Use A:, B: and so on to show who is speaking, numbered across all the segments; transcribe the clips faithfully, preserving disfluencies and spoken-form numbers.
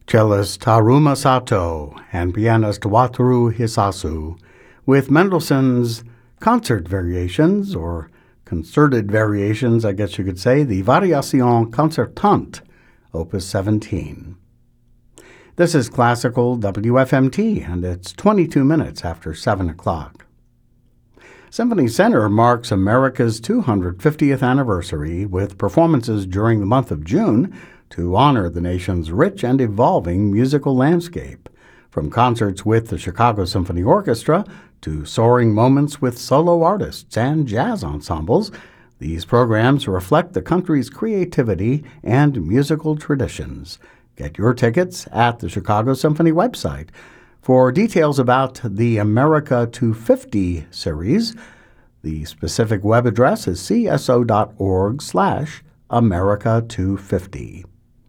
A: cellist Haruma Sato and pianist Wataru Hisasu with Mendelssohn's Concert Variations, or Concerted Variations, I guess you could say, the Variation Concertante, Opus seventeen. This is Classical W F M T, and it's twenty-two minutes after seven o'clock. Symphony Center marks America's two hundred fiftieth anniversary with performances during the month of June to honor the nation's rich and evolving musical landscape, from concerts with the Chicago Symphony Orchestra to soaring moments with solo artists and jazz ensembles. These programs reflect the country's creativity and musical traditions. Get your tickets at the Chicago Symphony website. For details about the America two fifty series, the specific web address is c s o dot org slash America two fifty.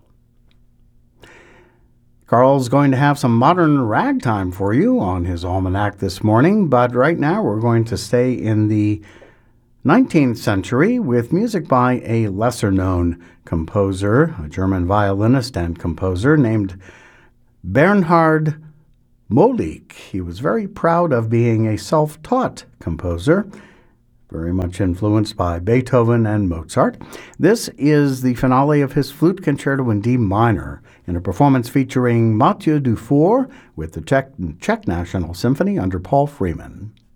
A: Carl's going to have some modern ragtime for you on his almanac this morning, but right now we're going to stay in the nineteenth century with music by a lesser-known composer, a German violinist and composer named Bernhard Molig. He was very proud of being a self-taught composer, very much influenced by Beethoven and Mozart. This is the finale of his Flute Concerto in D minor, in a performance featuring Mathieu Dufour with the Czech, Czech National Symphony under Paul Freeman.